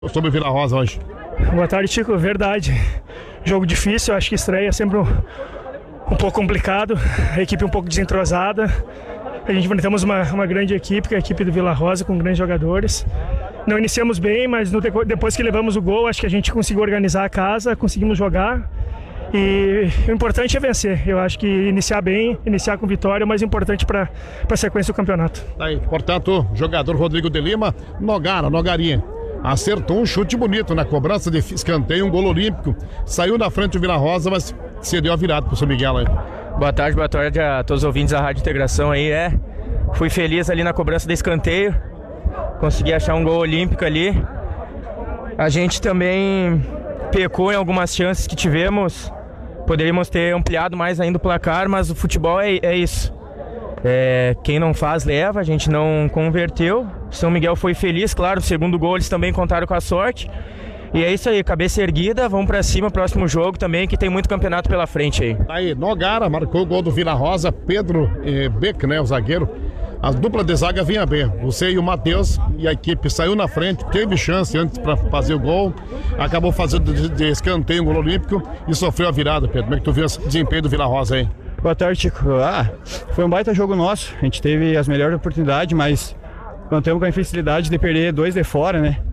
Sobre o Vila Rosa hoje. Boa tarde, Chico. Verdade. Jogo difícil, acho que estreia é sempre um pouco complicado. A equipe um pouco desentrosada. A gente temos uma grande equipe, que é a equipe do Vila Rosa, com grandes jogadores. Não iniciamos bem, mas depois que levamos o gol, acho que a gente conseguiu organizar a casa, conseguimos jogar. E o importante é vencer. Eu acho que iniciar bem, iniciar com vitória é o mais importante para a sequência do campeonato. Aí, portanto, jogador Rodrigo de Lima, Nogarinha. Acertou um chute bonito na cobrança de escanteio, um gol olímpico. Saiu na frente do Vila Rosa, mas cedeu a virada pro São Miguel aí. Boa tarde a todos os ouvintes da Rádio Integração aí. Fui feliz ali na cobrança do escanteio. Consegui achar um gol olímpico ali. A gente também pecou em algumas chances que tivemos. Poderíamos ter ampliado mais ainda o placar, mas o futebol é isso. Quem não faz leva, a gente não converteu. São Miguel foi feliz, claro, o segundo gol eles também contaram com a sorte. E é isso aí, cabeça erguida, vamos pra cima, próximo jogo também, que tem muito campeonato pela frente aí. Aí, Nogara marcou o gol do Vila Rosa, Pedro Beck, né, o zagueiro. A dupla de zaga vinha bem, você e o Matheus, e a equipe saiu na frente, teve chance antes para fazer o gol, acabou fazendo de escanteio um gol olímpico e sofreu a virada, Pedro. Como é que tu viu o desempenho do Vila Rosa aí? Boa tarde, Chico. Foi um baita jogo nosso, a gente teve as melhores oportunidades, mas contamos com a infelicidade de perder 2 de fora, né?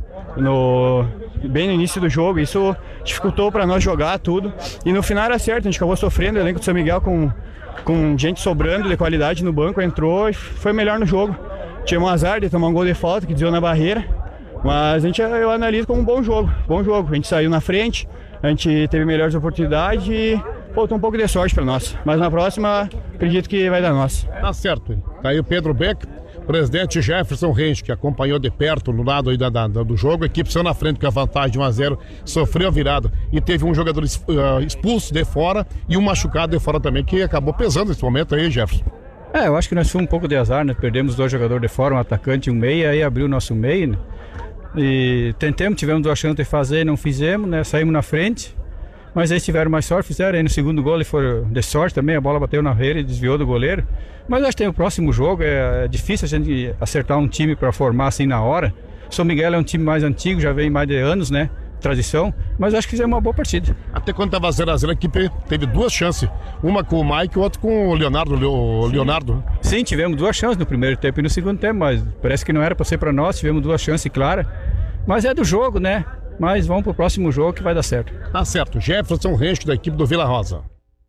Bem no início do jogo, isso dificultou para nós jogar tudo, e no final era certo, a gente acabou sofrendo. O elenco do São Miguel com gente sobrando de qualidade no banco, entrou e foi melhor no jogo. Tinha um azar de tomar um gol de falta que desviou na barreira, mas eu analiso como um bom jogo. A gente saiu na frente, a gente teve melhores oportunidades e faltou um pouco de sorte para nós, mas na próxima acredito que vai dar nós. Tá certo, tá aí o Pedro Beck, presidente Jefferson Reis, que acompanhou de perto no lado aí do jogo. A equipe saiu na frente com a vantagem de 1-0, sofreu a virada e teve um jogador expulso de fora e um machucado de fora também, que acabou pesando nesse momento aí, Jefferson. Eu acho que nós fomos um pouco de azar, né? Perdemos 2 jogadores de fora, um atacante e um meia, aí abriu o nosso meio, né? E tivemos 2 chances de fazer, não fizemos, né? Saímos na frente, mas eles tiveram mais sorte, fizeram. Aí no segundo gol ele foi de sorte também, a bola bateu na rede e desviou do goleiro. Mas acho que tem o próximo jogo, é difícil a gente acertar um time para formar assim na hora. São Miguel é um time mais antigo, já vem mais de anos, né? Tradição, mas acho que fizemos uma boa partida. Até quando estava 0-0, a equipe teve 2 chances, uma com o Mike e outra com o Leonardo. Sim, tivemos 2 chances no primeiro tempo e no segundo tempo, mas parece que não era para ser para nós. Tivemos 2 chances claras, mas é do jogo, né? Mas vamos pro próximo jogo que vai dar certo. Tá certo, Jefferson Reis, da equipe do Vila Rosa.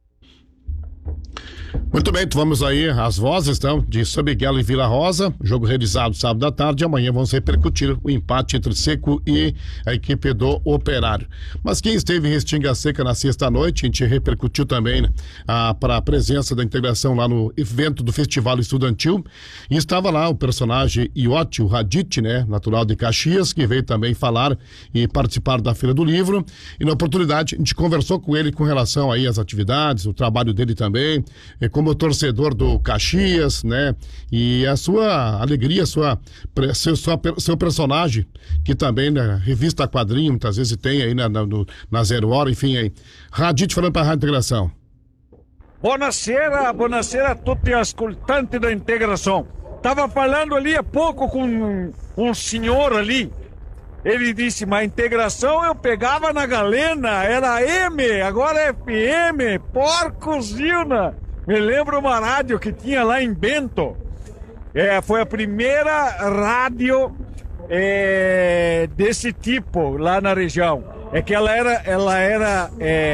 Muito bem, então vamos aí, as vozes então de São Miguel e Vila Rosa, jogo realizado sábado à tarde. Amanhã vamos repercutir o empate entre Seco e a equipe do Operário. Mas quem esteve em Restinga Seca na sexta-noite, a gente repercutiu também, né, para a presença da integração lá no evento do Festival Estudantil, e estava lá o personagem Iotti, o Radit, né, natural de Caxias, que veio também falar e participar da Feira do Livro, e na oportunidade a gente conversou com ele com relação aí às atividades, o trabalho dele também, como torcedor do Caxias, né? E a sua alegria, seu personagem, que também na revista Quadrinho, muitas vezes tem aí na 0 Hora, enfim aí. Radit falando para a Rádio Integração. Buonasera a tutti ascoltanti da Integração. Tava falando ali há pouco com um senhor ali. Ele disse, mas a integração eu pegava na Galena, era M, agora é FM, porcozina. Me lembro uma rádio que tinha lá em Bento. Foi a primeira rádio desse tipo lá na região. É que ela era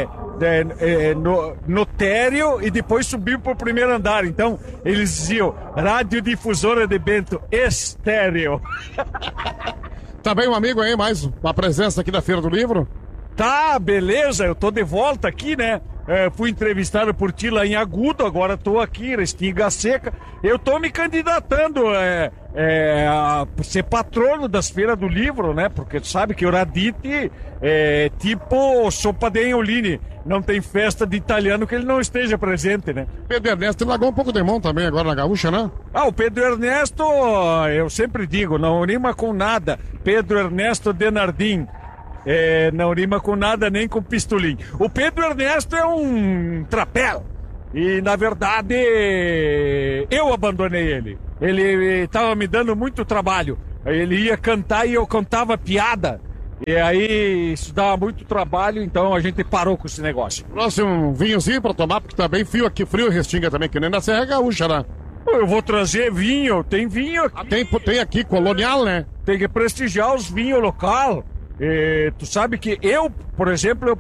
no térreo e depois subiu para o primeiro andar. Então eles diziam radiodifusora de Bento estéreo. Tá bem, um amigo aí, mais uma presença aqui da Feira do Livro? Tá, beleza, eu tô de volta aqui, né? Fui entrevistado por ti lá em Agudo, agora tô aqui, Restinga Seca. Eu tô me candidatando a ser patrono das Feiras do Livro, né? Porque tu sabe que o Radit é tipo sopa de Enholini. Não tem festa de italiano que ele não esteja presente, né? Pedro Ernesto largou um pouco de mão também agora na gaúcha, né? O Pedro Ernesto, eu sempre digo, não rima com nada. Pedro Ernesto Denardim. Não rima com nada, nem com pistolim. O Pedro Ernesto é um trapéu. E, na verdade, eu abandonei ele. Ele estava me dando muito trabalho. Ele ia cantar e eu contava piada. E aí isso dá muito trabalho, então a gente parou com esse negócio. Próximo um vinhozinho pra tomar, porque tá bem frio aqui, frio Restinga também, que nem na Serra Gaúcha, né? Eu vou trazer vinho, tem vinho aqui. Tem aqui, colonial, né? Tem que prestigiar os vinhos local. Tu sabe que eu, por exemplo,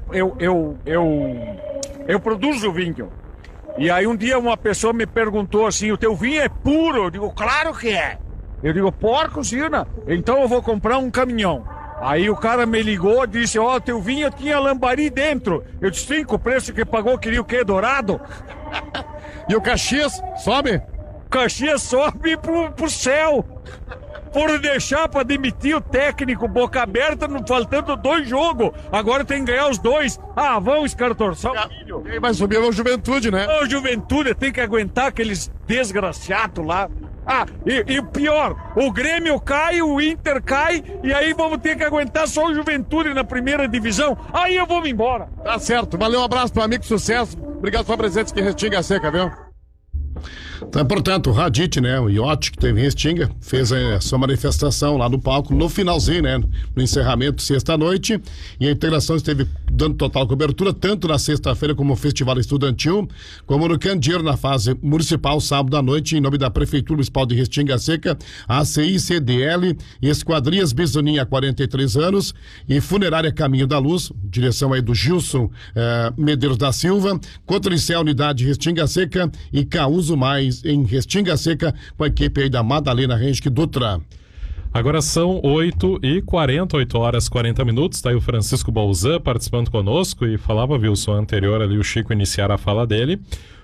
eu produzo vinho. E aí um dia uma pessoa me perguntou assim, o teu vinho é puro? Eu digo, claro que é. Eu digo, porco, Sina, então eu vou comprar um caminhão. Aí o cara me ligou e disse, ó, teu vinho tinha lambari dentro. Eu disse, sim, com o preço que pagou, queria o quê? Dourado? E o Caxias sobe? Caxias sobe pro céu. Foram deixar pra demitir o técnico, boca aberta, faltando 2 jogos. Agora tem que ganhar os 2. Ah, vão escartorçar o filho. Quem vai subir é o Juventude, né? O Juventude tem que aguentar aqueles desgraciados lá. Ah, e o pior, o Grêmio cai, o Inter cai, e aí vamos ter que aguentar só o Juventude na primeira divisão. Aí eu vou me embora. Tá certo. Valeu, um abraço pro amigo, sucesso. Obrigado pela presença aqui em Restinga Seca, viu? Então, portanto, o Radit, né, o Iote que teve em Restinga, fez a sua manifestação lá no palco, no finalzinho, né, no encerramento, sexta-noite, e a integração esteve dando total cobertura, tanto na sexta-feira como no Festival Estudantil, como no Candeeiro, na fase municipal, sábado à noite, em nome da Prefeitura Municipal de Restinga Seca, ACI, CDL, Esquadrias Bisoninha, 43 anos, e Funerária Caminho da Luz, direção aí do Gilson Medeiros da Silva, Cotricel Unidade Restinga Seca e Causo Mais em Restinga Seca, com a equipe aí da Madalena Renske Dutra. Agora são 8h40, 8 horas 40 minutos, tá aí o Francisco Bolzan participando conosco e falava, Wilson, anterior ali o Chico iniciar a fala dele.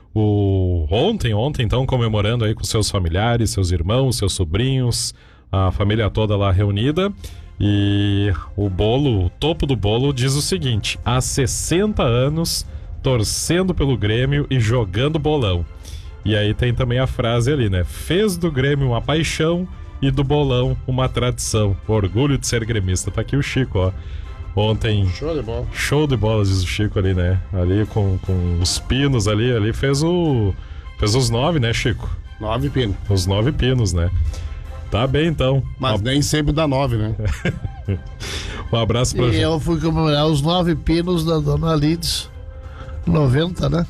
Ontem então, comemorando aí com seus familiares, seus irmãos, seus sobrinhos, a família toda lá reunida. E o topo do bolo diz o seguinte: há 60 anos torcendo pelo Grêmio e jogando bolão. E aí tem também a frase ali, né? Fez do Grêmio uma paixão e do bolão uma tradição. Orgulho de ser gremista. Tá aqui o Chico, ó. Ontem... Show de bola. Show de bola, diz o Chico ali, né? Ali com os pinos ali fez os 9, né, Chico? 9 pinos. Os 9 pinos, né? Tá bem, então. Mas nem sempre dá 9, né? Um abraço pra... E eu fui comemorar os 9 pinos da Dona Lides. 90, né?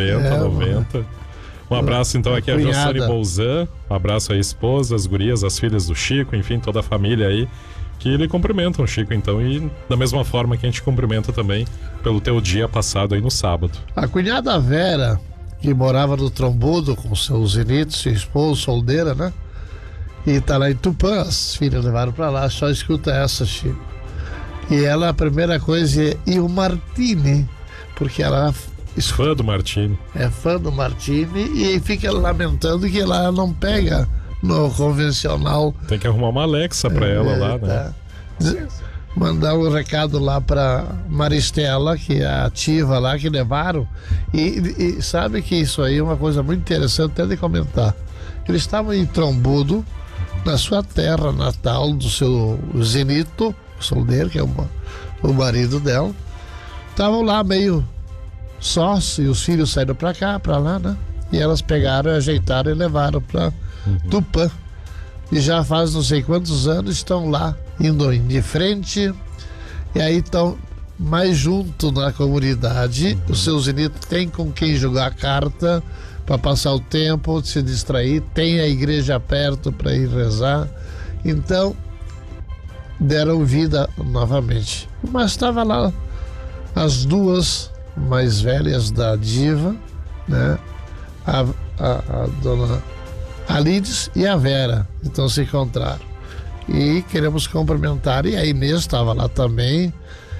90. Um abraço então aqui a Jossane Bolzan, um abraço à esposa, as gurias, as filhas do Chico, enfim, toda a família aí, que lhe cumprimentam, Chico, então, e da mesma forma que a gente cumprimenta também pelo teu dia passado aí no sábado. A cunhada Vera, que morava no Trombudo com seus Zenito, seu esposo, solteira, né? E tá lá em Tupã, as filhas levaram pra lá, só escuta essa, Chico. E ela, a primeira coisa é, e o Martini, porque ela... Fã do Martini. É fã do Martini e fica lamentando que ela não pega no convencional. Tem que arrumar uma Alexa pra ela lá, né? Mandar um recado lá pra Maristela, que é a ativa lá, que levaram. E sabe que isso aí é uma coisa muito interessante até de comentar. Eles estavam em Trombudo, na sua terra natal, do seu Zenito, solteiro, que é o marido dela. Estavam lá meio sós, e os filhos saíram pra cá, pra lá, né? E elas pegaram, ajeitaram e levaram pra Tupã. E já faz não sei quantos anos estão lá, indo de frente, e aí estão mais junto na comunidade. O seu Zenito tem com quem jogar carta para passar o tempo, se distrair, tem a igreja perto para ir rezar. Então deram vida novamente. Mas estava lá as duas mais velhas da diva, né? A dona Alides e a Vera. Então se encontraram. E queremos cumprimentar. E a Inês estava lá também.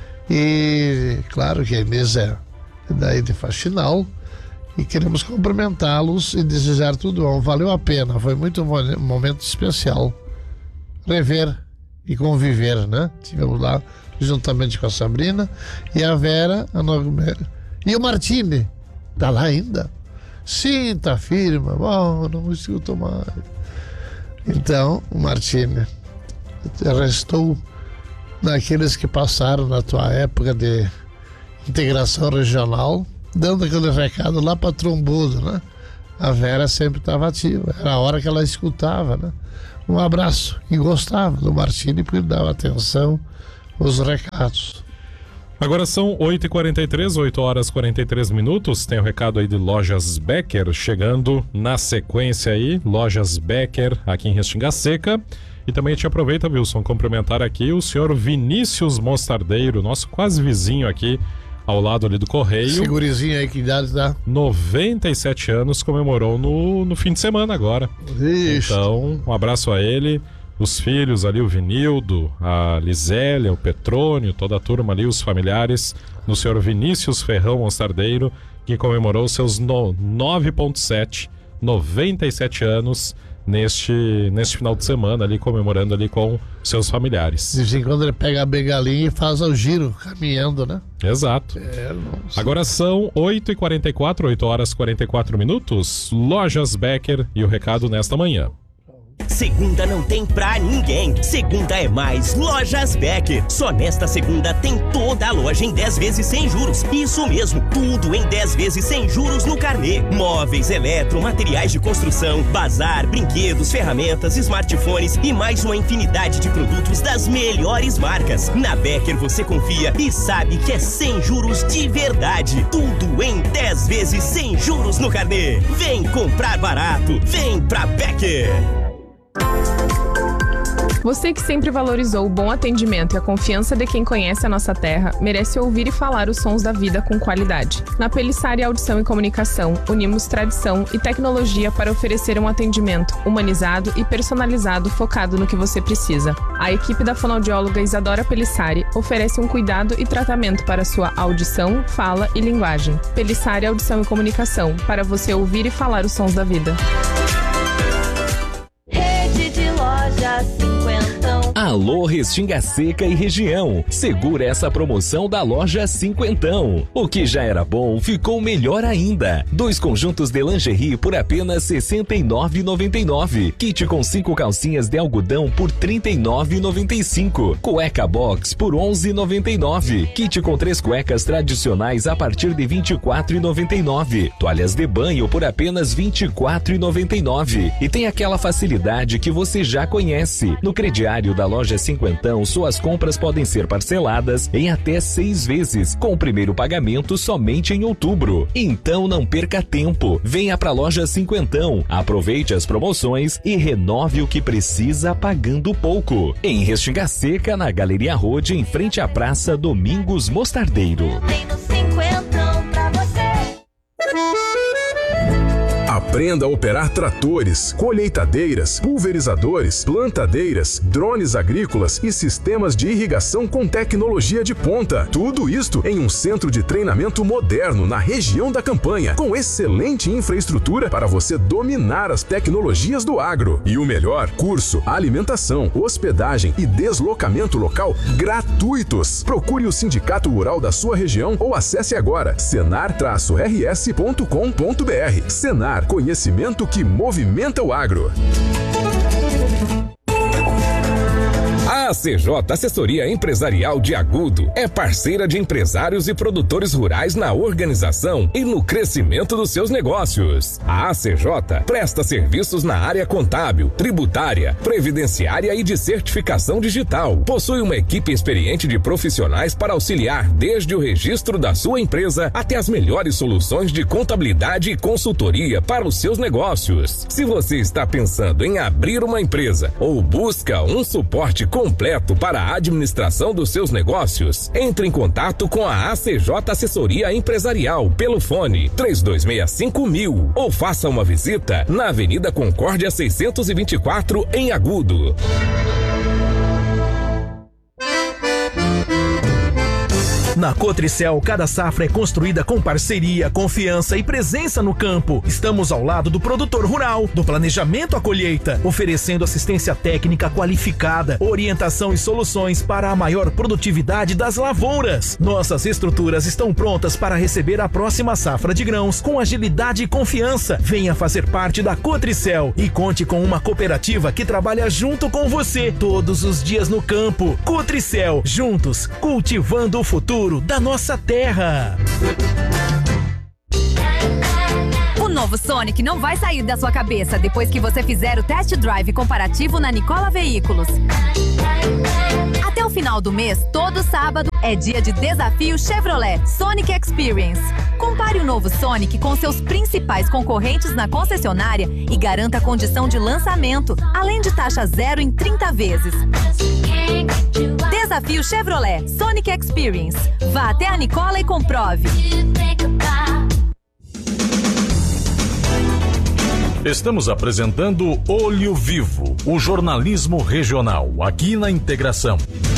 E claro que a Inês é daí de Faxinal. E queremos cumprimentá-los e desejar tudo bom. Valeu a pena. Foi muito um momento especial. Rever e conviver, né? Tivemos lá juntamente com a Sabrina e a Vera, a Nogméria. E o Martini, tá lá ainda? Sim, tá firme. Bom, não escuto mais. Então, o Martini restou daqueles que passaram na tua época de integração regional, dando aquele recado lá para Trombudo, né? A Vera sempre estava ativa, era a hora que ela escutava, né? Um abraço, e gostava do Martini porque ele dava atenção, os recados. Agora são 8h43, 8 horas 43 minutos. Tem o recado aí de Lojas Becker chegando na sequência aí. Lojas Becker aqui em Restinga Seca. E também te aproveita, Wilson, cumprimentar aqui o senhor Vinícius Mostardeiro, nosso quase vizinho aqui ao lado ali do Correio. Segurizinho aí, que idade dá? 97 anos, comemorou no fim de semana agora. Isso. Então, um abraço a ele. Os filhos ali, o Vinildo, a Lisélia, o Petrônio, toda a turma ali, os familiares do senhor Vinícius Ferrão Mostardeiro, que comemorou seus 97 anos neste final de semana ali, comemorando ali com seus familiares. De vez em quando ele pega a bengalinha e faz o giro, caminhando, né? Exato. Agora são 8h44, 8 horas 44 minutos. Lojas Becker e o recado nesta manhã. Segunda não tem pra ninguém. Segunda é mais Lojas Becker. Só nesta segunda tem toda a loja em 10 vezes sem juros. Isso mesmo, tudo em 10 vezes sem juros no carnê. Móveis, eletro, materiais de construção, bazar, brinquedos, ferramentas, smartphones e mais uma infinidade de produtos das melhores marcas. Na Becker você confia e sabe que é sem juros de verdade. Tudo em 10 vezes sem juros no carnê. Vem comprar barato, vem pra Becker. Você que sempre valorizou o bom atendimento e a confiança de quem conhece a nossa terra, merece ouvir e falar os sons da vida com qualidade. Na Pelissari Audição e Comunicação, unimos tradição e tecnologia para oferecer um atendimento humanizado e personalizado focado no que você precisa. A equipe da fonoaudióloga Isadora Pelissari oferece um cuidado e tratamento para sua audição, fala e linguagem. Pelissari Audição e Comunicação, para você ouvir e falar os sons da vida. Alô, Restinga Seca e região, segura essa promoção da Loja Cinquentão. O que já era bom ficou melhor ainda. 2 conjuntos de lingerie por apenas R$ 69,99. Kit com 5 calcinhas de algodão por R$ 39,95. Cueca box por R$ 11,99. Kit com 3 cuecas tradicionais a partir de R$ 24,99. Toalhas de banho por apenas R$ 24,99. E tem aquela facilidade que você já conhece. No crediário da Loja Cinquentão, suas compras podem ser parceladas em até 6 vezes, com o primeiro pagamento somente em outubro. Então não perca tempo, venha pra Loja Cinquentão, aproveite as promoções e renove o que precisa pagando pouco. Em Restinga Seca, na Galeria Road, em frente à Praça Domingos Mostardeiro. Tem no Cinquentão pra você. Aprenda a operar tratores, colheitadeiras, pulverizadores, plantadeiras, drones agrícolas e sistemas de irrigação com tecnologia de ponta. Tudo isto em um centro de treinamento moderno na região da Campanha, com excelente infraestrutura para você dominar as tecnologias do agro. E o melhor, curso, alimentação, hospedagem e deslocamento local gratuitos. Procure o Sindicato Rural da sua região ou acesse agora senar-rs.com.br. Senar, conhecimento que movimenta o agro. A ACJ Assessoria Empresarial de Agudo é parceira de empresários e produtores rurais na organização e no crescimento dos seus negócios. A ACJ presta serviços na área contábil, tributária, previdenciária e de certificação digital. Possui uma equipe experiente de profissionais para auxiliar desde o registro da sua empresa até as melhores soluções de contabilidade e consultoria para os seus negócios. Se você está pensando em abrir uma empresa ou busca um suporte completo para a administração dos seus negócios, entre em contato com a ACJ Assessoria Empresarial pelo fone 3265.000 ou faça uma visita na Avenida Concórdia 624 em Agudo. Na Cotricel, cada safra é construída com parceria, confiança e presença no campo. Estamos ao lado do produtor rural, do planejamento à colheita, oferecendo assistência técnica qualificada, orientação e soluções para a maior produtividade das lavouras. Nossas estruturas estão prontas para receber a próxima safra de grãos com agilidade e confiança. Venha fazer parte da Cotricel e conte com uma cooperativa que trabalha junto com você todos os dias no campo. Cotricel, juntos, cultivando o futuro da nossa terra. O novo Sonic não vai sair da sua cabeça depois que você fizer o test drive comparativo na Nicola Veículos. Até o final do mês, todo sábado, é dia de desafio Chevrolet Sonic Experience. Compare o novo Sonic com seus principais concorrentes na concessionária e garanta a condição de lançamento, além de taxa zero em 30 vezes. Desafio Chevrolet Sonic Experience. Vá até a Nicola e comprove. Estamos apresentando Olho Vivo, o jornalismo regional, aqui na Integração.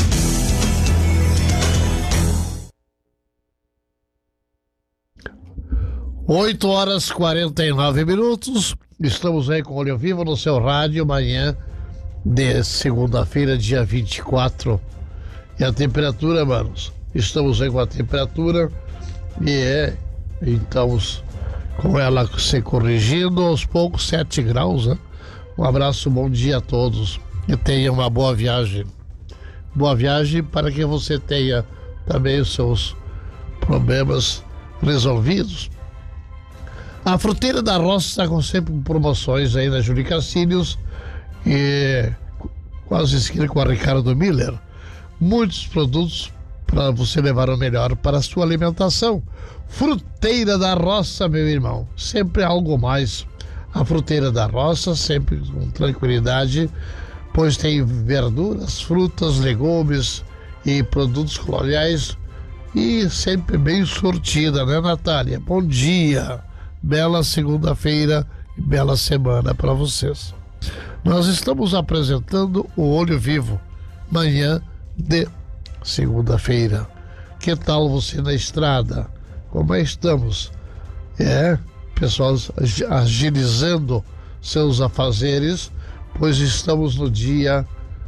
Oito horas 49 minutos. Estamos aí com Olho Vivo no seu rádio, manhã de segunda-feira, dia 24. E a temperatura, manos? Estamos aí com a temperatura e estamos com ela se corrigindo aos poucos, 7 graus, né? Um abraço, bom dia a todos e tenha uma boa viagem. Boa viagem para que você tenha também os seus problemas resolvidos. A Fruteira da Roça está com sempre promoções aí na Júlio Castilhos e quase esquina com a Ricardo Miller. Muitos produtos para você levar o melhor para a sua alimentação. Fruteira da Roça, meu irmão, sempre algo mais. A Fruteira da Roça, sempre com tranquilidade, pois tem verduras, frutas, legumes e produtos coloniais e sempre bem sortida, né, Natália? Bom dia, bela segunda-feira e bela semana para vocês. Nós estamos apresentando o Olho Vivo, manhã de segunda-feira. Que tal você na estrada? Como estamos? Pessoal agilizando seus afazeres, pois estamos no dia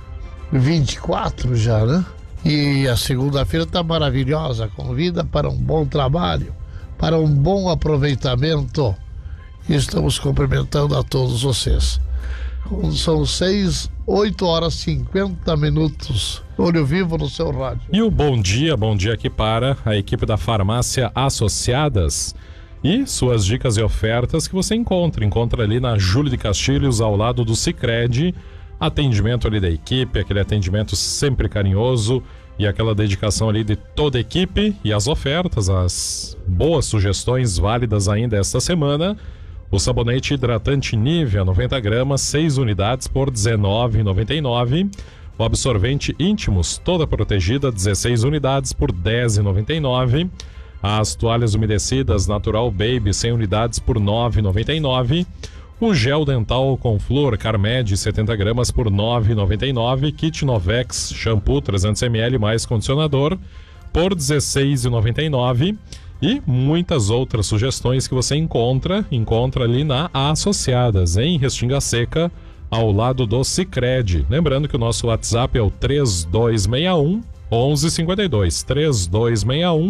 24 já, né? E a segunda-feira está maravilhosa, convida para um bom trabalho, para um bom aproveitamento. E estamos cumprimentando a todos vocês. São 8 horas 50 minutos. Olho Vivo no seu rádio. E o bom dia aqui para a equipe da Farmácia Associadas e suas dicas e ofertas que você encontra ali na Júlio de Castilhos, ao lado do Sicredi. Atendimento ali da equipe, aquele atendimento sempre carinhoso e aquela dedicação ali de toda a equipe e as ofertas, as boas sugestões válidas ainda esta semana. O sabonete hidratante Nivea 90 gramas, 6 unidades por R$19,99. O absorvente Íntimos, toda protegida, 16 unidades por R$10,99. As toalhas umedecidas Natural Baby, 100 unidades por R$9,99. O gel dental com flor Carmed, 70 gramas por R$9,99. Kit Novex, shampoo 300 ml mais condicionador por R$16,99. E muitas outras sugestões que você encontra ali na Associadas, em Restinga Seca, ao lado do Sicredi. Lembrando que o nosso WhatsApp é o 3261 1152. 3261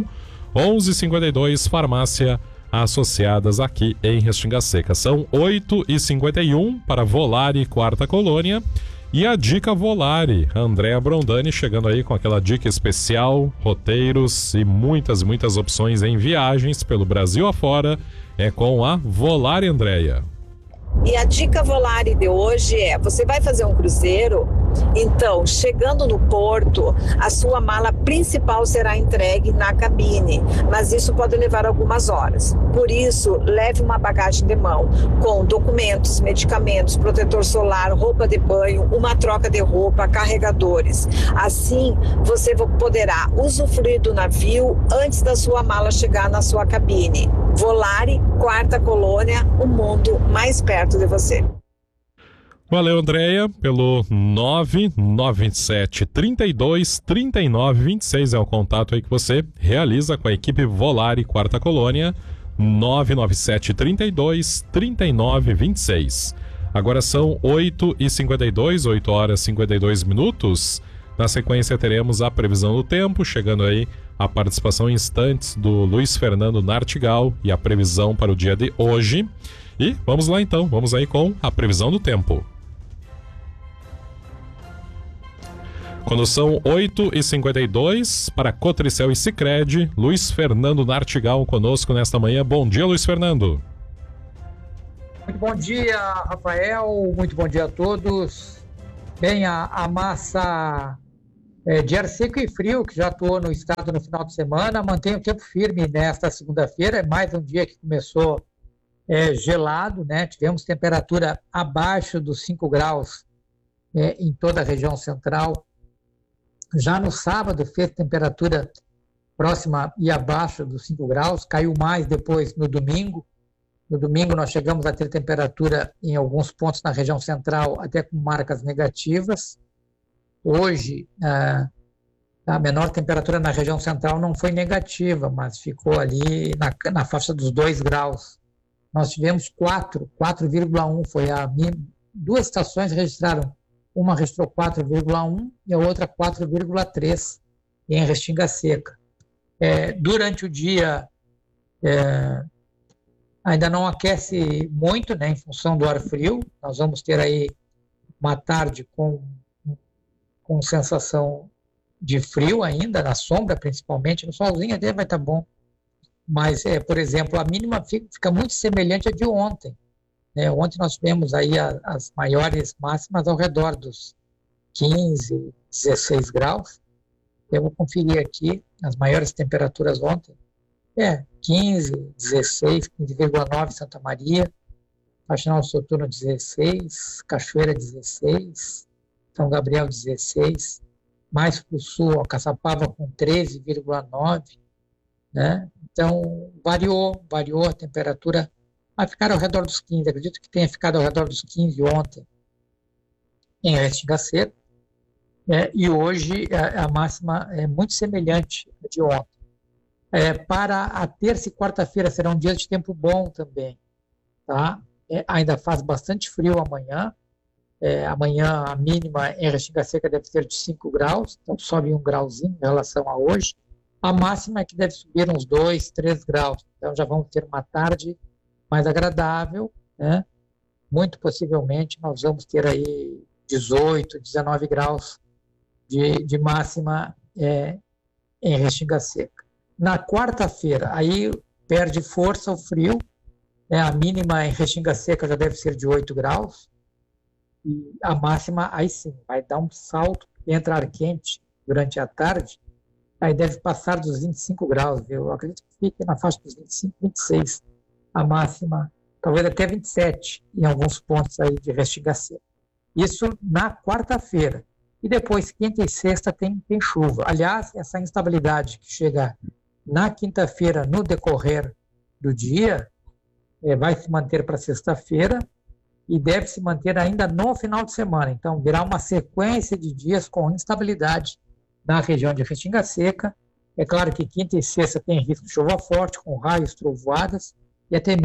1152, Farmácia Associadas aqui em Restinga Seca. São 8h51 para Volare, quarta colônia. E a dica Volare, Andréa Brondani chegando aí com aquela dica especial, roteiros e muitas opções em viagens pelo Brasil afora. É com a Volare, Andréa. E a dica Volare de hoje é: você vai fazer um cruzeiro? Então, chegando no porto, a sua mala principal será entregue na cabine, mas isso pode levar algumas horas. Por isso, leve uma bagagem de mão com documentos, medicamentos, protetor solar, roupa de banho, uma troca de roupa, carregadores. Assim, você poderá usufruir do navio antes da sua mala chegar na sua cabine. Volare, quarta colônia, o mundo mais perto de você. Valeu, Andréia, pelo 997 32 39 26 é o contato aí que você realiza com a equipe Volare, quarta colônia, 997 32 39 26. Agora são 8h52, 8 horas 52 minutos. Na sequência teremos a previsão do tempo, chegando aí a participação em instantes do Luiz Fernando Nartigal e a previsão para o dia de hoje. E vamos lá então, vamos aí com a previsão do tempo. Quando são 8h52, para Cotricel e Sicredi, Luiz Fernando Nartigal conosco nesta manhã. Bom dia, Luiz Fernando. Muito bom dia, Rafael. Muito bom dia a todos. Bem, a massa de ar seco e frio, que já atuou no estado no final de semana, mantém o tempo firme nesta segunda-feira. É mais um dia que começou gelado, né? Tivemos temperatura abaixo dos 5 graus em toda a região central. Já no sábado fez temperatura próxima e abaixo dos 5 graus, caiu mais depois no domingo. No domingo nós chegamos a ter temperatura em alguns pontos na região central até com marcas negativas. Hoje, a menor temperatura na região central não foi negativa, mas ficou ali na faixa dos 2 graus. Nós tivemos 4,1, foi duas estações registraram, uma registrou 4,1 e a outra 4,3 em Restinga Seca. Durante o dia, ainda não aquece muito, né, em função do ar frio. Nós vamos ter aí uma tarde com sensação de frio ainda, na sombra principalmente, no solzinho até vai estar bom. Mas, por exemplo, a mínima fica muito semelhante à de ontem. Ontem nós tivemos aí as maiores máximas ao redor dos 15, 16 graus. Eu vou conferir aqui as maiores temperaturas ontem. 15, 16, 15,9 Santa Maria, Faxinal do Soturno 16, Cachoeira 16, São Gabriel 16, mais para o sul, Caçapava com 13,9, né? Então, variou a temperatura, vai ficar ao redor dos 15, acredito que tenha ficado ao redor dos 15 ontem em Restinga Seca, e hoje a máxima é muito semelhante à de ontem. Para a terça e quarta-feira serão dias de tempo bom também, tá? Ainda faz bastante frio amanhã. Amanhã a mínima em Restinga Seca deve ser de 5 graus, então sobe 1 grauzinho em relação a hoje. A máxima é que deve subir uns 2, 3 graus, então já vamos ter uma tarde mais agradável, né? Muito possivelmente nós vamos ter aí 18, 19 graus de máxima em Restinga Seca. Na quarta-feira, aí perde força o frio, a mínima em Restinga Seca já deve ser de 8 graus, e a máxima, aí sim, vai dar um salto, entra ar quente durante a tarde, aí deve passar dos 25 graus, eu acredito que fique na faixa dos 25, 26, a máxima, talvez até 27, em alguns pontos aí de Restinga Seca. Isso na quarta-feira. E depois, quinta e sexta, tem chuva. Aliás, essa instabilidade que chega na quinta-feira, no decorrer do dia, vai se manter para sexta-feira e deve se manter ainda no final de semana. Então, virá uma sequência de dias com instabilidade na região de Restinga Seca. É claro que quinta e sexta tem risco de chuva forte, com raios, trovoadas, e até